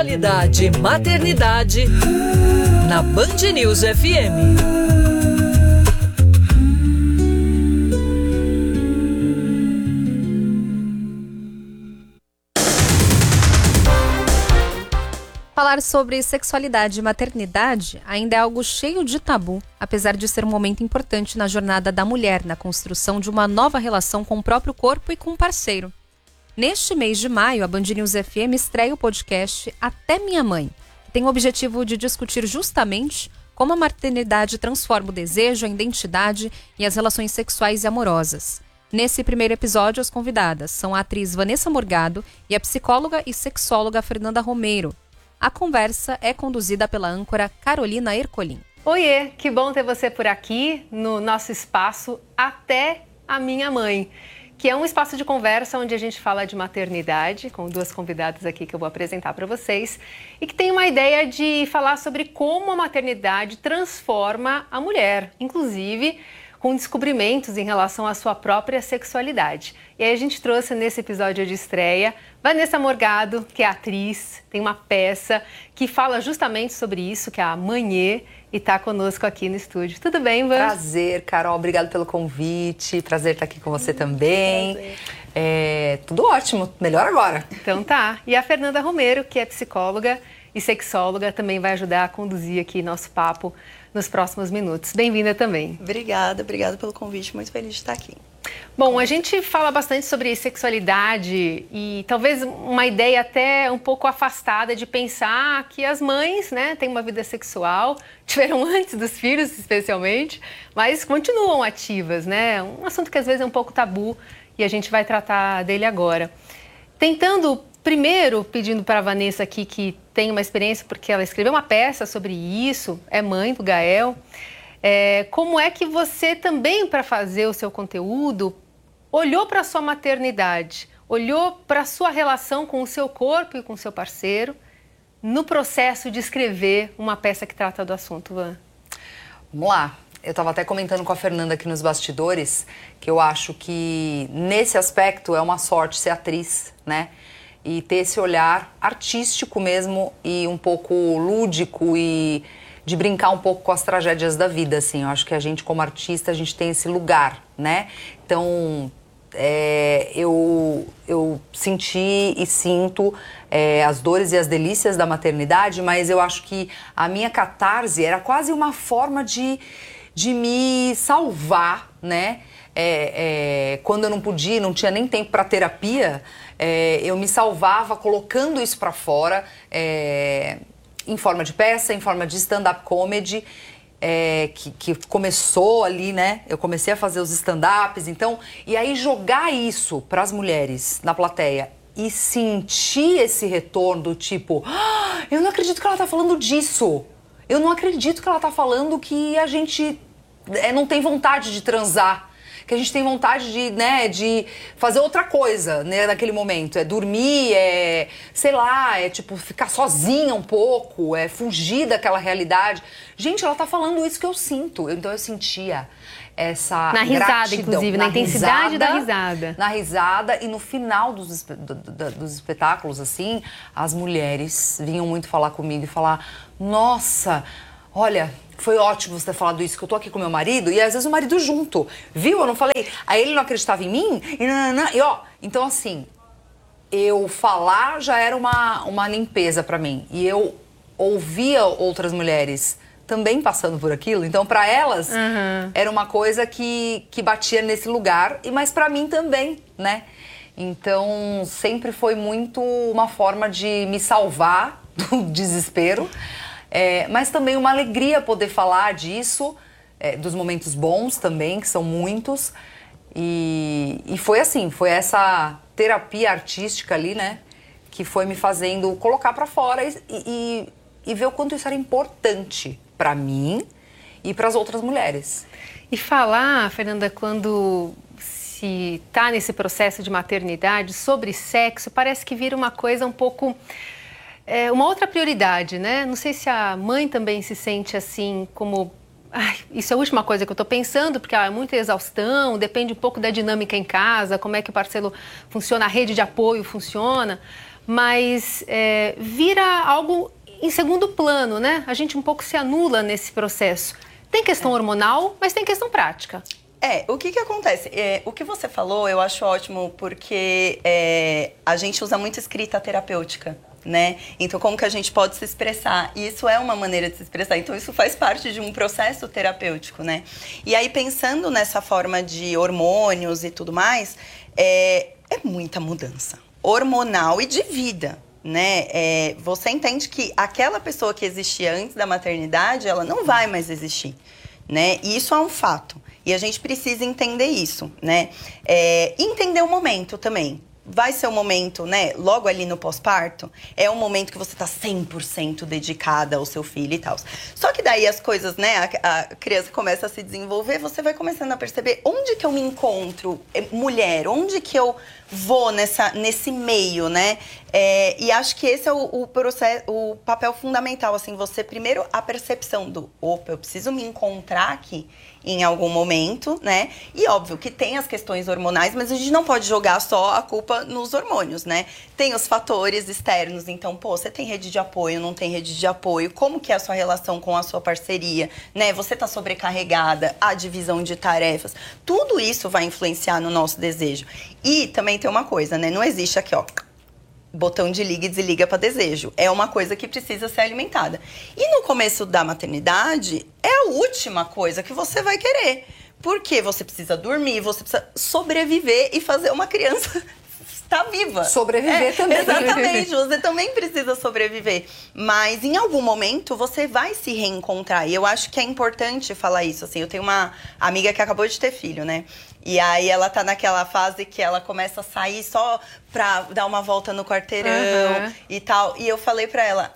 Sexualidade e maternidade na Band News FM. Falar sobre sexualidade e maternidade ainda é algo cheio de tabu, apesar de ser um momento importante na jornada da mulher na construção de uma nova relação com o próprio corpo e com o parceiro. Neste mês de maio, a Band News FM estreia o podcast Até Minha Mãe, que tem o objetivo de discutir justamente como a maternidade transforma o desejo, a identidade e as relações sexuais e amorosas. Nesse primeiro episódio, as convidadas são a atriz Vanessa Morgado e a psicóloga e sexóloga Fernanda Romero. A conversa é conduzida pela âncora Carolina Ercolim. Oiê, que bom ter você por aqui no nosso espaço Até a Minha Mãe, que é um espaço de conversa onde a gente fala de maternidade, com duas convidadas aqui que eu vou apresentar para vocês, e que tem uma ideia de falar sobre como a maternidade transforma a mulher, inclusive com descobrimentos em relação à sua própria sexualidade. E aí a gente trouxe nesse episódio de estreia Vanessa Morgado, que é atriz, tem uma peça que fala justamente sobre isso, que é a Mãe, e está conosco aqui no estúdio. Tudo bem, Van? Prazer, Carol. Obrigado pelo convite. Prazer estar aqui com você também. Tudo ótimo. Melhor agora. Então tá. E a Fernanda Romero, que é psicóloga e sexóloga, também vai ajudar a conduzir aqui nosso papo nos próximos minutos. Bem-vinda também. Obrigada pelo convite. Muito feliz de estar aqui. Bom, a gente fala bastante sobre sexualidade e talvez uma ideia até um pouco afastada de pensar que as mães, né, têm uma vida sexual, tiveram antes dos filhos especialmente, mas continuam ativas, né? Um assunto que às vezes é um pouco tabu e a gente vai tratar dele agora. Tentando, primeiro, pedindo para a Vanessa aqui, que tem uma experiência, porque ela escreveu uma peça sobre isso, é mãe do Gael. Como é que você também, para fazer o seu conteúdo, olhou para a sua maternidade, olhou para a sua relação com o seu corpo e com o seu parceiro, no processo de escrever uma peça que trata do assunto, Van? Vamos lá. Eu estava até comentando com a Fernanda aqui nos bastidores, que eu acho que nesse aspecto é uma sorte ser atriz, né? E ter esse olhar artístico mesmo e um pouco lúdico e de brincar um pouco com as tragédias da vida, assim. Eu acho que a gente, como artista, a gente tem esse lugar, né? Então, eu senti e sinto as dores e as delícias da maternidade, mas eu acho que a minha catarse era quase uma forma de me salvar, né? Quando eu não podia, não tinha nem tempo para terapia, eu me salvava colocando isso para fora, em forma de peça, em forma de stand-up comedy, que começou ali, né? Eu comecei a fazer os stand-ups, então, e aí jogar isso para as mulheres na plateia e sentir esse retorno do tipo, eu não acredito que ela tá falando disso, eu não acredito que ela tá falando que a gente não tem vontade de transar, que a gente tem vontade de, né, de fazer outra coisa, né, naquele momento. É dormir, sei lá, tipo ficar sozinha um pouco, fugir daquela realidade. Gente, ela tá falando isso que eu sinto. Então eu sentia essa na risada, gratidão, inclusive, na intensidade da risada. Na risada, e no final dos espetáculos, assim, as mulheres vinham muito falar comigo e falar, nossa, olha, foi ótimo você ter falado isso, que eu tô aqui com meu marido, e às vezes o marido junto, viu? Eu não falei, aí ele não acreditava em mim, então assim, eu falar já era uma limpeza pra mim, e eu ouvia outras mulheres também passando por aquilo, então pra elas era uma coisa que batia nesse lugar, mas pra mim também, né? Então sempre foi muito uma forma de me salvar do desespero, mas também uma alegria poder falar disso, dos momentos bons também, que são muitos. E foi assim, foi essa terapia artística ali, né? Que foi me fazendo colocar pra fora e ver o quanto isso era importante pra mim e pras outras mulheres. E falar, Fernanda, quando se tá nesse processo de maternidade, sobre sexo, parece que vira uma coisa um pouco... uma outra prioridade, né? Não sei se a mãe também se sente assim, como... isso é a última coisa que eu estou pensando, porque é muita exaustão, depende um pouco da dinâmica em casa, como é que o parceiro funciona, a rede de apoio funciona. mas vira algo em segundo plano, né? A gente um pouco se anula nesse processo. Tem questão hormonal, mas tem questão prática. O que acontece? O que você falou eu acho ótimo porque a gente usa muito escrita terapêutica, né? Então, como que a gente pode se expressar? E isso é uma maneira de se expressar. Então, isso faz parte de um processo terapêutico, né? E aí, pensando nessa forma de hormônios e tudo mais, é muita mudança hormonal e de vida, né? Você entende que aquela pessoa que existia antes da maternidade, ela não vai mais existir, né? E isso é um fato. E a gente precisa entender isso, né? Entender o momento também. Vai ser um momento, né? Logo ali no pós-parto, é um momento que você tá 100% dedicada ao seu filho e tal. Só que daí as coisas, né? A criança começa a se desenvolver, você vai começando a perceber onde que eu me encontro, mulher, onde que eu vou nesse meio, né? E acho que esse é o processo, o papel fundamental, assim, você primeiro a percepção do, opa, eu preciso me encontrar aqui em algum momento, né? E óbvio que tem as questões hormonais, mas a gente não pode jogar só a culpa nos hormônios, né? Tem os fatores externos, então, pô, você tem rede de apoio, não tem rede de apoio, como que é a sua relação com a sua parceria, né? Você tá sobrecarregada, a divisão de tarefas, tudo isso vai influenciar no nosso desejo. E também tem uma coisa, né? Não existe aqui, ó, botão de liga e desliga para desejo. É uma coisa que precisa ser alimentada. E no começo da maternidade, é a última coisa que você vai querer. Porque você precisa dormir, você precisa sobreviver e fazer uma criança estar viva. Sobreviver também. Exatamente, você também precisa sobreviver. Mas em algum momento você vai se reencontrar. E eu acho que é importante falar isso. Assim, eu tenho uma amiga que acabou de ter filho, né? E aí ela tá naquela fase que ela começa a sair só pra dar uma volta no quarteirão e tal. E eu falei pra ela,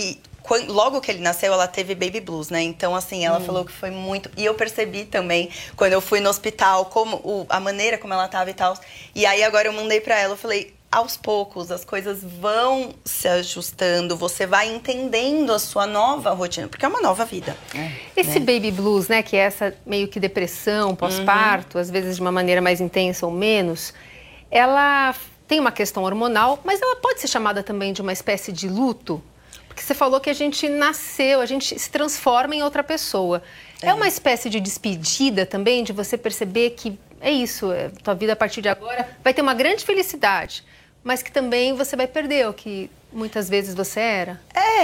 logo que ele nasceu, ela teve baby blues, né? Então, assim, ela falou que foi muito... E eu percebi também, quando eu fui no hospital, a maneira como ela tava e tal. E aí, agora eu mandei pra ela, eu falei... Aos poucos, as coisas vão se ajustando, você vai entendendo a sua nova rotina, porque é uma nova vida. Esse baby blues, né, que é essa meio que depressão pós-parto, às vezes de uma maneira mais intensa ou menos, ela tem uma questão hormonal, mas ela pode ser chamada também de uma espécie de luto? Porque você falou que a gente nasceu, a gente se transforma em outra pessoa. É uma espécie de despedida também, de você perceber que é isso, tua vida a partir de agora vai ter uma grande felicidade, mas que também você vai perder o que muitas vezes você era?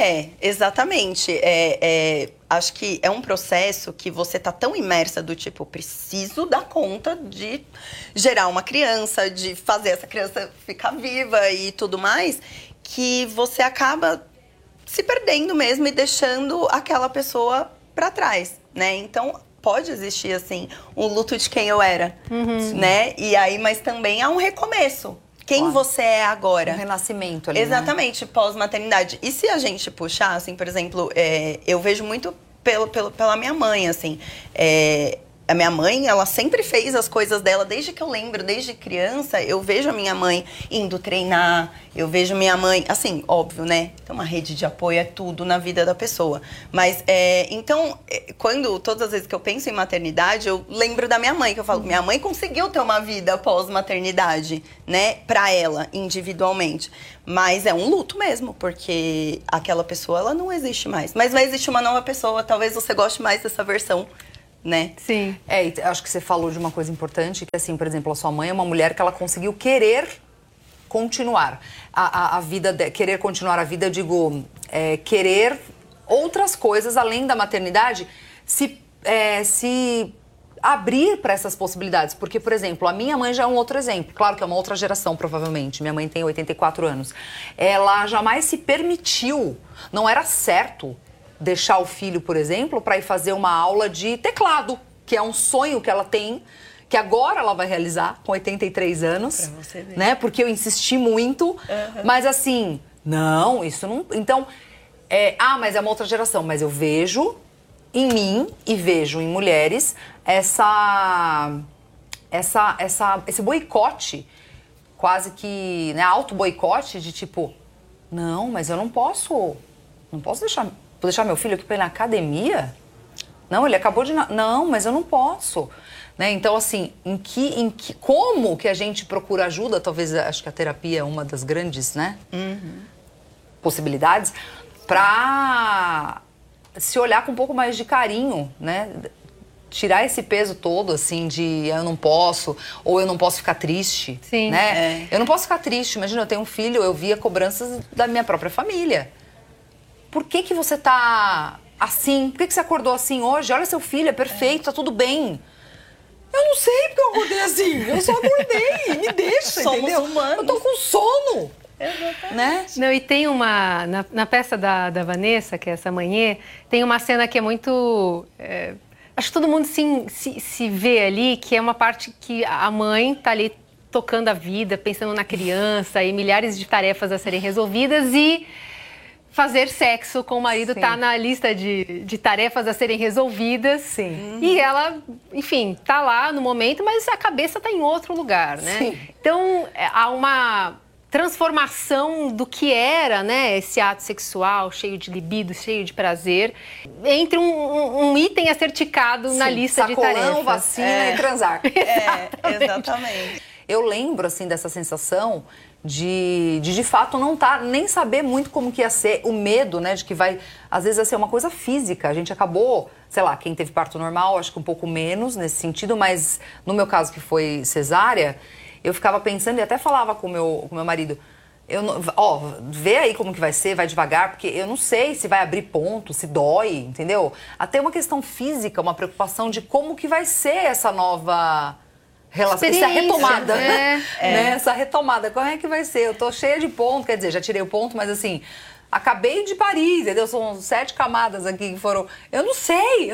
Exatamente. Acho que é um processo que você tá tão imersa do tipo, preciso dar conta de gerar uma criança, de fazer essa criança ficar viva e tudo mais, que você acaba se perdendo mesmo e deixando aquela pessoa para trás, né? Então, pode existir, assim, um luto de quem eu era, né? E aí, mas também há um recomeço. Quem você é agora. Um renascimento ali, exatamente, né? Pós-maternidade. E se a gente puxar, assim, por exemplo, eu vejo muito pela minha mãe, assim. A minha mãe, ela sempre fez as coisas dela, desde que eu lembro, desde criança, eu vejo a minha mãe indo treinar, eu vejo minha mãe, assim, óbvio, né? Então, uma rede de apoio é tudo na vida da pessoa. Mas, então, todas as vezes que eu penso em maternidade, eu lembro da minha mãe, que eu falo, minha mãe conseguiu ter uma vida pós-maternidade, né? Pra ela, individualmente. Mas é um luto mesmo, porque aquela pessoa, ela não existe mais. Mas vai existir uma nova pessoa, talvez você goste mais dessa versão, né? Sim. E acho que você falou de uma coisa importante, que assim, por exemplo, a sua mãe é uma mulher que ela conseguiu querer continuar a vida, querer continuar a vida, eu digo, querer outras coisas além da maternidade, se abrir para essas possibilidades. Porque, por exemplo, a minha mãe já é um outro exemplo. Claro que é uma outra geração, provavelmente. Minha mãe tem 84 anos. Ela jamais se permitiu, não era certo deixar o filho, por exemplo, para ir fazer uma aula de teclado, que é um sonho que ela tem, que agora ela vai realizar com 83 anos, pra você ver, né? Porque eu insisti muito, mas assim, não, isso não... Então, mas é uma outra geração, mas eu vejo em mim e vejo em mulheres esse boicote, quase que, né, auto-boicote de tipo, não, mas eu não posso deixar... Vou deixar meu filho aqui para ir na academia? Não, ele acabou de... Não, mas eu não posso. Né? Então, assim, como que a gente procura ajuda? Talvez, acho que a terapia é uma das grandes, né? Possibilidades para se olhar com um pouco mais de carinho, né? Tirar esse peso todo, assim, de eu não posso, ou eu não posso ficar triste, Sim, né? Eu não posso ficar triste. Imagina, eu tenho um filho, eu via cobranças da minha própria família. Por que que você tá assim? Por que que você acordou assim hoje? Olha, seu filho é perfeito, tá tudo bem. Eu não sei porque eu acordei assim. Eu só acordei, me deixa, entendeu? Humanos. Eu tô com sono. Exatamente. Né? Não, e tem uma... Na peça da Vanessa, que é essa manhã, tem uma cena que é muito... acho que todo mundo se vê ali, que é uma parte que a mãe tá ali tocando a vida, pensando na criança e milhares de tarefas a serem resolvidas e fazer sexo com o marido tá na lista de tarefas a serem resolvidas. Sim. E ela, enfim, tá lá no momento, mas a cabeça tá em outro lugar, né? Sim. Então, há uma transformação do que era, né, esse ato sexual cheio de libido, cheio de prazer, entre um item a ser ticado na lista de tarefas. Sacolão, vacina e transar. Exatamente. Eu lembro, assim, dessa sensação de fato, não nem saber muito como que ia ser, o medo, né, de que vai, às vezes, ser uma coisa física. A gente acabou, sei lá, quem teve parto normal, acho que um pouco menos nesse sentido, mas no meu caso, que foi cesárea, eu ficava pensando e até falava com o meu marido, vê aí como que vai ser, vai devagar, porque eu não sei se vai abrir ponto, se dói, entendeu? Até uma questão física, uma preocupação de como que vai ser essa nova relação, essa retomada, né? Essa retomada, como é que vai ser? Eu tô cheia de ponto, quer dizer, já tirei o ponto, mas assim, acabei de parir, entendeu? São 7 camadas aqui que foram, eu não sei,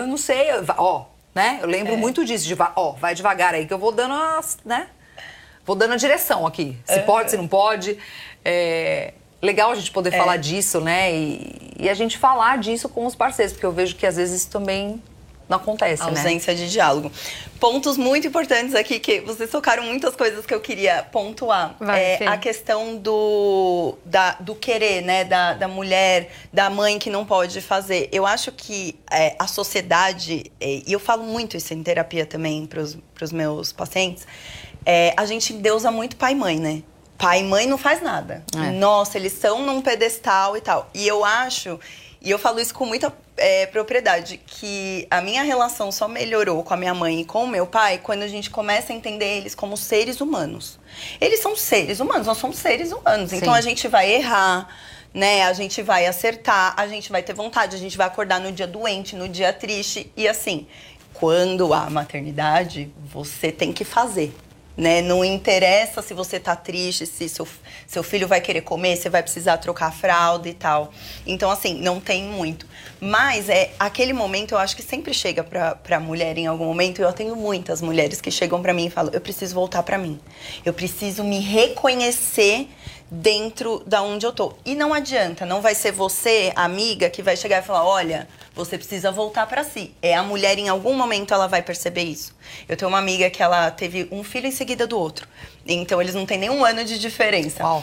né? Eu lembro muito disso, vai devagar aí que eu vou dando né? Vou dando a direção aqui, se pode, se não pode. Legal a gente poder falar disso, né? E a gente falar disso com os parceiros, porque eu vejo que às vezes isso também não acontece, né? Ausência de diálogo. Pontos muito importantes aqui, que vocês tocaram muitas coisas que eu queria pontuar. A questão do querer, né? Da mulher, da mãe que não pode fazer. Eu acho que a sociedade, e eu falo muito isso em terapia também para os meus pacientes, a gente endeusa muito pai e mãe, né? Pai e mãe não faz nada. Nossa, eles são num pedestal e tal. E eu acho, e eu falo isso com muita propriedade, que a minha relação só melhorou com a minha mãe e com o meu pai quando a gente começa a entender eles como seres humanos. Eles são seres humanos, nós somos seres humanos. Sim. Então a gente vai errar, né? A gente vai acertar, a gente vai ter vontade, a gente vai acordar no dia doente, no dia triste. E assim, quando há maternidade, você tem que fazer. Né? Não interessa se você tá triste, se seu filho vai querer comer, você vai precisar trocar a fralda e tal. Então, assim, não tem muito. Mas aquele momento, eu acho que sempre chega pra mulher em algum momento. Eu tenho muitas mulheres que chegam pra mim e falam, eu preciso voltar pra mim. Eu preciso me reconhecer dentro da onde eu tô. E não adianta, não vai ser você, amiga, que vai chegar e falar, olha, você precisa voltar pra si. A mulher, em algum momento, ela vai perceber isso. Eu tenho uma amiga que ela teve um filho em seguida do outro. Então, eles não têm nem 1 ano de diferença. Uau.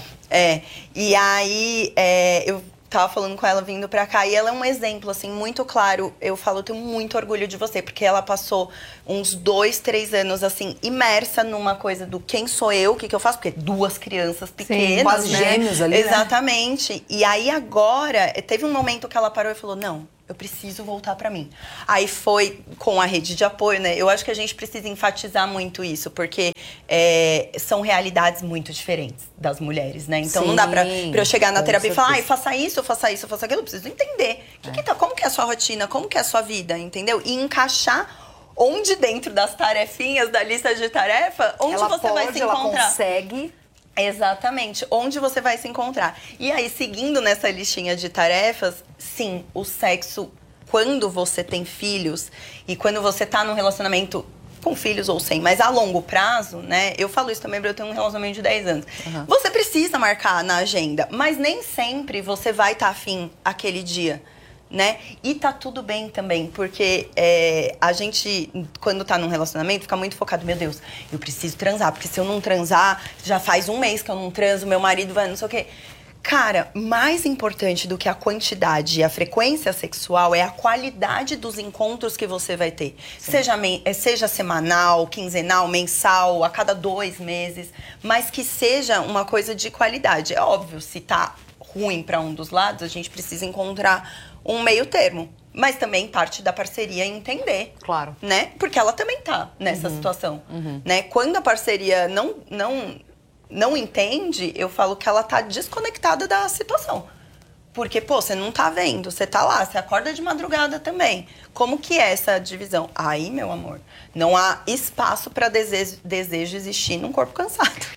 E aí, eu tava falando com ela vindo pra cá, e ela é um exemplo, assim, muito claro. Eu falo, eu tenho muito orgulho de você, porque ela passou uns 2, 3 anos, assim, imersa numa coisa do quem sou eu, o que eu faço, porque 2 crianças pequenas, quase né? gêmeos ali, Exatamente. Né? E aí, agora, teve um momento que ela parou e falou, não, eu preciso voltar pra mim. Aí foi com a rede de apoio, né? Eu acho que a gente precisa enfatizar muito isso, porque são realidades muito diferentes das mulheres, né? Então, não dá pra eu chegar na terapia e falar, faça isso, faça isso, faça aquilo. Eu preciso entender. Como que é a sua rotina, como que é a sua vida, entendeu? E encaixar onde dentro das tarefinhas, da lista de tarefa, onde você vai se encontrar. Ela consegue. Exatamente, onde você vai se encontrar. E aí, seguindo nessa listinha de tarefas, sim, o sexo, quando você tem filhos e quando você tá num relacionamento com filhos ou sem, mas a longo prazo, né? Eu falo isso também porque eu tenho um relacionamento de 10 anos. Uhum. Você precisa marcar na agenda, mas nem sempre você vai estar afim aquele dia. Né? E tá tudo bem também, porque a gente, quando tá num relacionamento, fica muito focado, meu Deus, eu preciso transar, porque se eu não transar, já faz 1 mês que eu não transo, meu marido vai, não sei o quê. Cara, mais importante do que a quantidade e a frequência sexual é a qualidade dos encontros que você vai ter. Seja semanal, quinzenal, mensal, a cada 2 meses, mas que seja uma coisa de qualidade. É óbvio, se tá ruim para um dos lados, a gente precisa encontrar um meio termo. Mas também parte da parceria entender. Claro. Né? Porque ela também tá nessa situação. Né? Quando a parceria não entende, eu falo que ela tá desconectada da situação. Porque, pô, você não tá vendo, você tá lá, você acorda de madrugada também. Como que é essa divisão? Aí, meu amor, não há espaço para desejo existir num corpo cansado.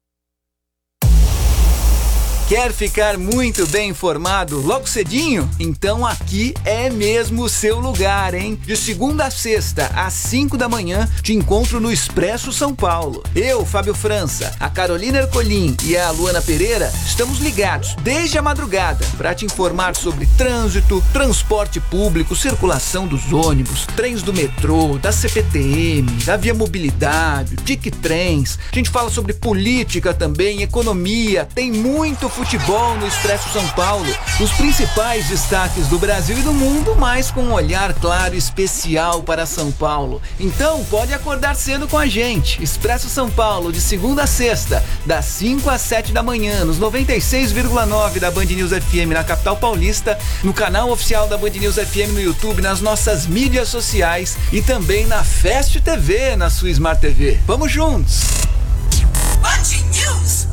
Quer ficar muito bem informado logo cedinho? Então aqui é mesmo o seu lugar, hein? De segunda a sexta, às 5 da manhã, te encontro no Expresso São Paulo. Eu, Fábio França, a Carolina Ercolim e a Luana Pereira estamos ligados desde a madrugada para te informar sobre trânsito, transporte público, circulação dos ônibus, trens do metrô, da CPTM, da Via Mobilidade, Tic-Trens. A gente fala sobre política também, economia, tem muito futebol no Expresso São Paulo, os principais destaques do Brasil e do mundo, mas com um olhar claro e especial para São Paulo. Então pode acordar cedo com a gente. Expresso São Paulo, de segunda a sexta, das 5 às 7 da manhã, nos 96,9 da Band News FM na capital paulista, no canal oficial da Band News FM no YouTube, nas nossas mídias sociais e também na Fast TV, na sua Smart TV. Vamos juntos! Band News.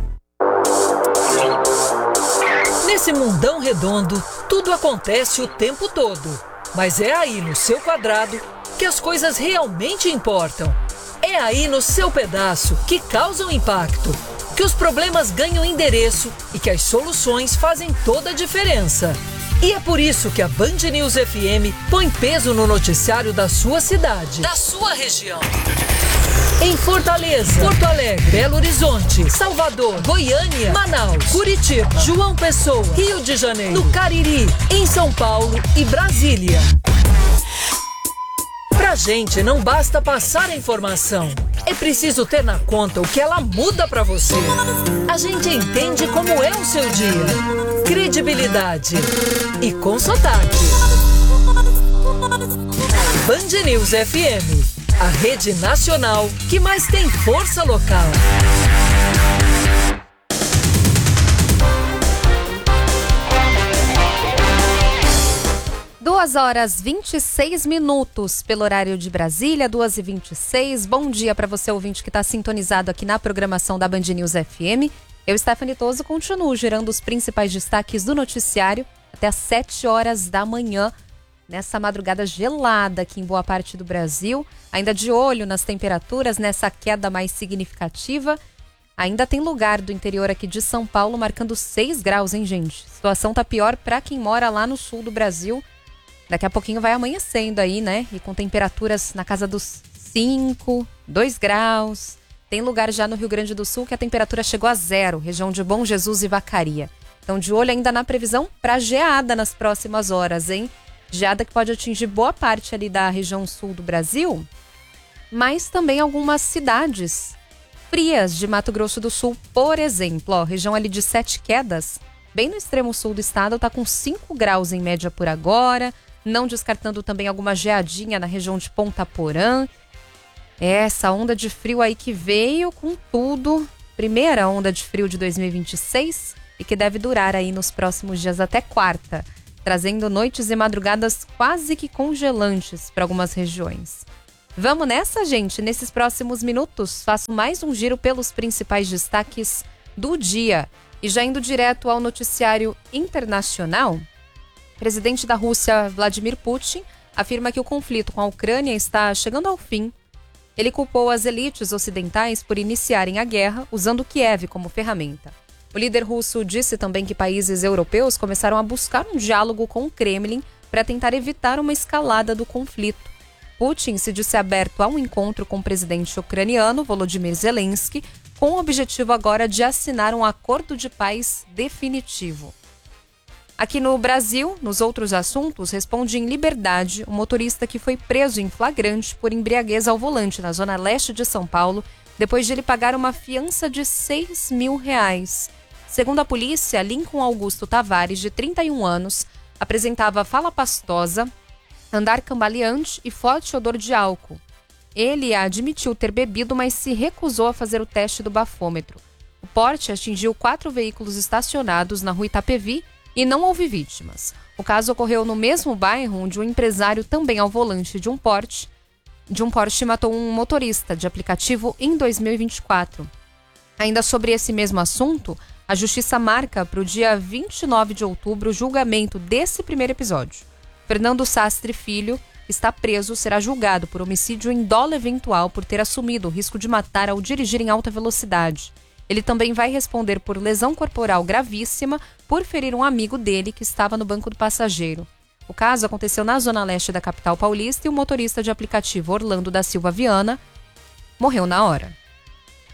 Nesse mundão redondo, tudo acontece o tempo todo. Mas é aí no seu quadrado que as coisas realmente importam. É aí no seu pedaço que causam impacto, que os problemas ganham endereço e que as soluções fazem toda a diferença. E é por isso que a Band News FM põe peso no noticiário da sua cidade, da sua região. Em Fortaleza, Porto Alegre, Belo Horizonte, Salvador, Goiânia, Manaus, Curitiba, João Pessoa, Rio de Janeiro, no Cariri, em São Paulo e Brasília. Pra gente não basta passar a informação, é preciso ter na conta o que ela muda pra você. A gente entende como é o seu dia. Credibilidade e com sotaque. Band News FM. A rede nacional que mais tem força local. 2h26 pelo horário de Brasília, 2h26. Bom dia para você, ouvinte, que está sintonizado aqui na programação da Band News FM. Eu, Stephanie Toso, continuo gerando os principais destaques do noticiário até às 7 horas da manhã. Nessa madrugada gelada aqui em boa parte do Brasil, ainda de olho nas temperaturas, nessa queda mais significativa. Ainda tem lugar do interior aqui de São Paulo marcando 6 graus, hein, gente? A situação tá pior para quem mora lá no sul do Brasil. Daqui a pouquinho vai amanhecendo aí, né? E com temperaturas na casa dos 5, 2 graus. Tem lugar já no Rio Grande do Sul que a temperatura chegou a 0, região de Bom Jesus e Vacaria. Então, de olho ainda na previsão para geada nas próximas horas, hein? Geada que pode atingir boa parte ali da região sul do Brasil, mas também algumas cidades frias de Mato Grosso do Sul, por exemplo. Ó, região ali de Sete Quedas, bem no extremo sul do estado, está com 5 graus em média por agora, não descartando também alguma geadinha na região de Ponta Porã. Essa onda de frio aí que veio com tudo, primeira onda de frio de 2026 e que deve durar aí nos próximos dias até quarta, trazendo noites e madrugadas quase que congelantes para algumas regiões. Vamos nessa, gente? Nesses próximos minutos, faço mais um giro pelos principais destaques do dia. E já indo direto ao noticiário internacional, o presidente da Rússia, Vladimir Putin, afirma que o conflito com a Ucrânia está chegando ao fim. Ele culpou as elites ocidentais por iniciarem a guerra usando Kiev como ferramenta. O líder russo disse também que países europeus começaram a buscar um diálogo com o Kremlin para tentar evitar uma escalada do conflito. Putin se disse aberto a um encontro com o presidente ucraniano, Volodymyr Zelensky, com o objetivo agora de assinar um acordo de paz definitivo. Aqui no Brasil, nos outros assuntos, responde em liberdade o motorista que foi preso em flagrante por embriaguez ao volante na zona leste de São Paulo, depois de ele pagar uma fiança de R$6.000. Segundo a polícia, Lincoln Augusto Tavares, de 31 anos, apresentava fala pastosa, andar cambaleante e forte odor de álcool. Ele admitiu ter bebido, mas se recusou a fazer o teste do bafômetro. O porte atingiu 4 veículos estacionados na rua Itapevi e não houve vítimas. O caso ocorreu no mesmo bairro onde um empresário, também ao volante de um Porsche, matou um motorista de aplicativo em 2024. Ainda sobre esse mesmo assunto, a Justiça marca para o dia 29 de outubro o julgamento desse primeiro episódio. Fernando Sastre Filho está preso, será julgado por homicídio em dolo eventual por ter assumido o risco de matar ao dirigir em alta velocidade. Ele também vai responder por lesão corporal gravíssima por ferir um amigo dele que estava no banco do passageiro. O caso aconteceu na zona leste da capital paulista e o motorista de aplicativo Orlando da Silva Viana morreu na hora.